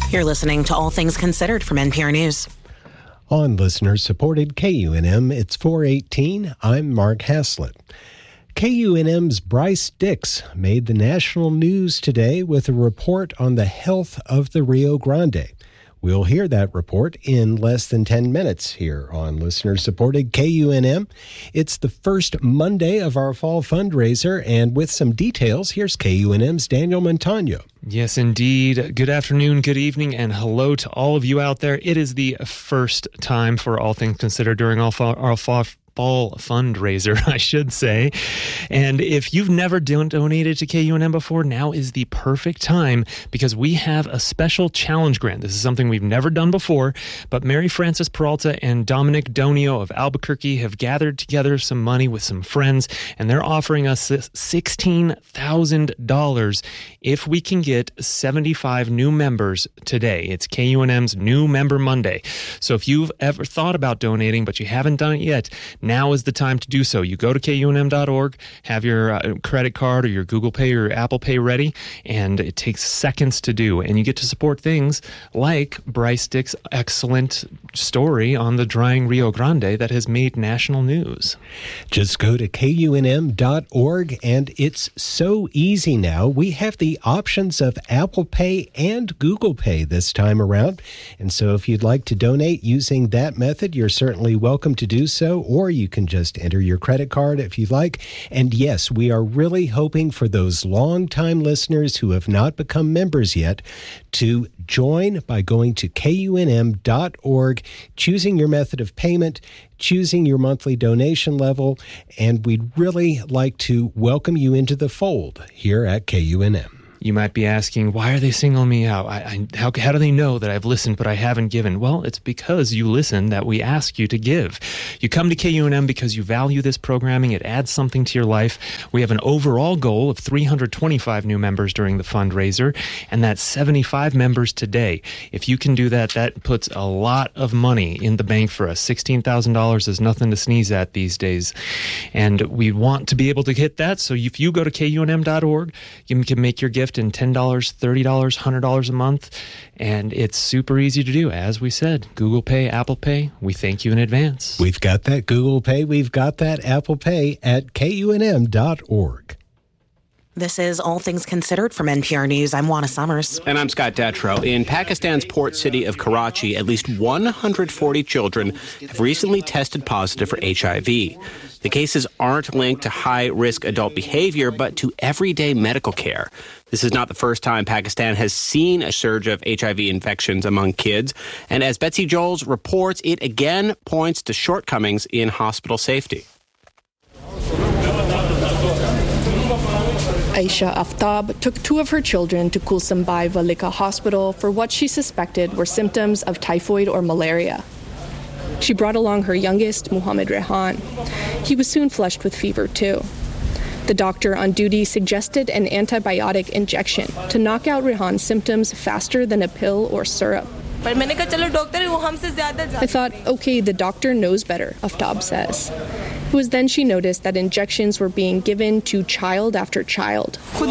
You're listening to All Things Considered from NPR News. On listener-supported KUNM, it's 4:18. I'm Mark Haslett. KUNM's Bryce Dix made the national news today with a report on the health of the Rio Grande. We'll hear that report in less than 10 minutes here on listener-supported KUNM. It's the first Monday of our fall fundraiser, and with some details, here's KUNM's Daniel Montano. Yes, indeed. Good afternoon, good evening, and hello to all of you out there. It is the first time for All Things Considered during our fall fundraiser, I should say. And if you've never donated to KUNM before, now is the perfect time because we have a special challenge grant. This is something we've never done before, but Mary Frances Peralta and Dominic Donio of Albuquerque have gathered together some money with some friends, and they're offering us $16,000 if we can get 75 new members today. It's KUNM's New Member Monday. So if you've ever thought about donating, but you haven't done it yet, now is the time to do so. You go to KUNM.org, have your credit card or your Google Pay or your Apple Pay ready, and it takes seconds to do. And you get to support things like Bryce Dick's excellent story on the drying Rio Grande that has made national news. Just go to KUNM.org, and it's so easy now. We have the options of Apple Pay and Google Pay this time around. And so if you'd like to donate using that method, you're certainly welcome to do so, or you can just enter your credit card if you like. And yes, we are really hoping for those long-time listeners who have not become members yet to join by going to KUNM.org, choosing your method of payment, choosing your monthly donation level, and we'd really like to welcome you into the fold here at KUNM. You might be asking, why are they singling me out? How do they know that I've listened but I haven't given? Well, it's because you listen that we ask you to give. You come to KUNM because you value this programming. It adds something to your life. We have an overall goal of 325 new members during the fundraiser, and that's 75 members today. If you can do that, that puts a lot of money in the bank for us. $16,000 is nothing to sneeze at these days, and we want to be able to hit that. So if you go to KUNM.org, you can make your gift in $10, $30, $100 a month, and it's super easy to do. As we said, Google Pay, Apple Pay, we thank you in advance. We've got that Google Pay, we've got that Apple Pay at KUNM.org. This is All Things Considered from NPR News. I'm Juana Summers. And I'm Scott Detrow. In Pakistan's port city of Karachi, at least 140 children have recently tested positive for HIV. The cases aren't linked to high-risk adult behavior, but to everyday medical care. This is not the first time Pakistan has seen a surge of HIV infections among kids. And as Betsy Joels reports, it again points to shortcomings in hospital safety. Aisha Aftab took two of her children to Kulsum-Bai Valika Hospital for what she suspected were symptoms of typhoid or malaria. She brought along her youngest, Muhammad Rehan. He was soon flushed with fever, too. The doctor on duty suggested an antibiotic injection to knock out Rehan's symptoms faster than a pill or syrup. I thought, okay, the doctor knows better, Aftab says. It was then she noticed that injections were being given to child after child. For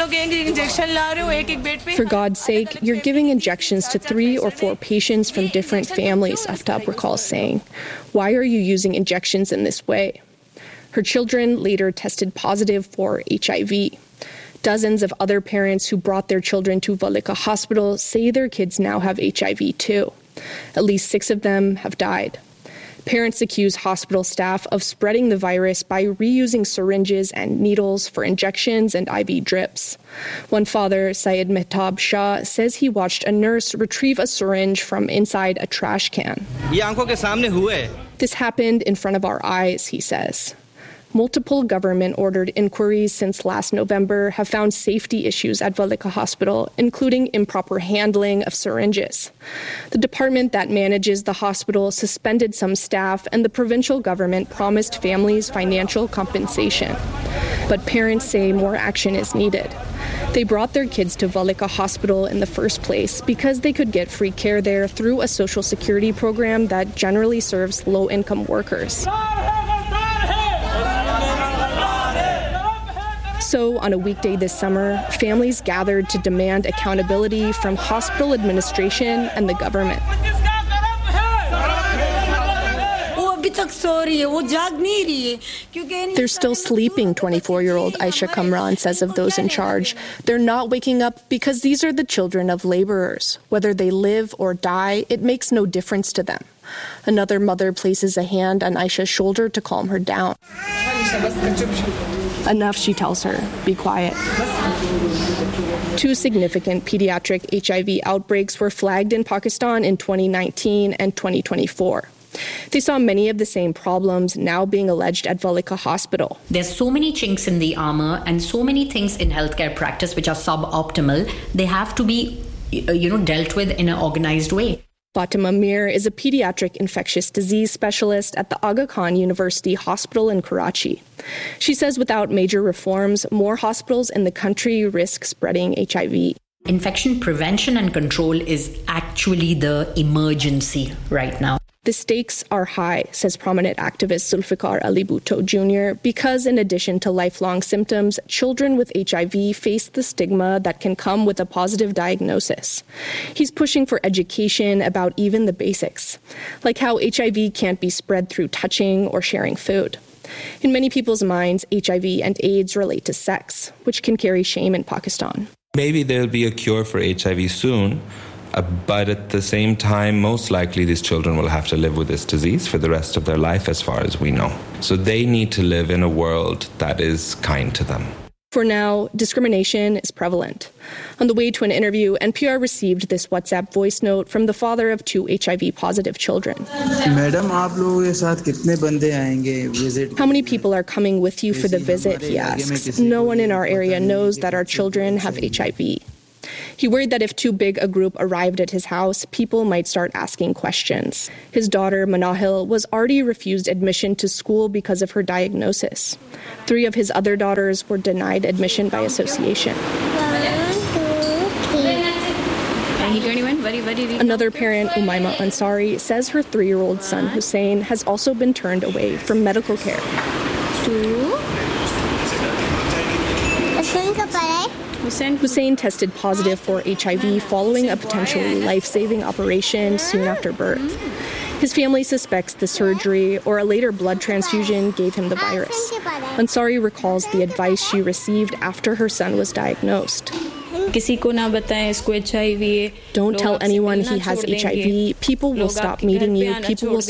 God's sake, you're giving injections to 3 or 4 patients from different families, Aftab recalls saying. Why are you using injections in this way? Her children later tested positive for HIV. Dozens of other parents who brought their children to Valika Hospital say their kids now have HIV too. At least 6 of them have died. Parents accuse hospital staff of spreading the virus by reusing syringes and needles for injections and IV drips. One father, Syed Mehtab Shah, says he watched a nurse retrieve a syringe from inside a trash can. This happened in front of our eyes, he says. Multiple government-ordered inquiries since last November have found safety issues at Valika Hospital, including improper handling of syringes. The department that manages the hospital suspended some staff, and the provincial government promised families financial compensation. But parents say more action is needed. They brought their kids to Valika Hospital in the first place because they could get free care there through a social security program that generally serves low-income workers. So, on a weekday this summer, families gathered to demand accountability from hospital administration and the government. They're still sleeping, 24-year-old Aisha Kamran says of those in charge. They're not waking up because these are the children of laborers. Whether they live or die, it makes no difference to them. Another mother places a hand on Aisha's shoulder to calm her down. Enough, she tells her. Be quiet. 2 significant pediatric HIV outbreaks were flagged in Pakistan in 2019 and 2024. They saw many of the same problems now being alleged at Valika Hospital. There's so many chinks in the armor and so many things in healthcare practice which are suboptimal. They have to be, dealt with in an organized way. Fatima Mir is a pediatric infectious disease specialist at the Aga Khan University Hospital in Karachi. She says without major reforms, more hospitals in the country risk spreading HIV. Infection prevention and control is actually the emergency right now. The stakes are high, says prominent activist Zulfikar Ali Bhutto Jr., because in addition to lifelong symptoms, children with HIV face the stigma that can come with a positive diagnosis. He's pushing for education about even the basics, like how HIV can't be spread through touching or sharing food. In many people's minds, HIV and AIDS relate to sex, which can carry shame in Pakistan. Maybe there'll be a cure for HIV soon. But at the same time, most likely these children will have to live with this disease for the rest of their life, as far as we know. So they need to live in a world that is kind to them. For now, discrimination is prevalent. On the way to an interview, NPR received this WhatsApp voice note from the father of 2 HIV-positive children. How many people are coming with you for the visit, he asks. No one in our area knows that our children have HIV. He worried that if too big a group arrived at his house, people might start asking questions. His daughter, Manahil, was already refused admission to school because of her diagnosis. 3 of his other daughters were denied admission by association. Another parent, Umaima Ansari, says her 3-year-old son, Hussein, has also been turned away from medical care. Hussein tested positive for HIV following a potentially life-saving operation soon after birth. His family suspects the surgery or a later blood transfusion gave him the virus. Ansari recalls the advice she received after her son was diagnosed. Don't tell anyone he has HIV. People will stop meeting you. People will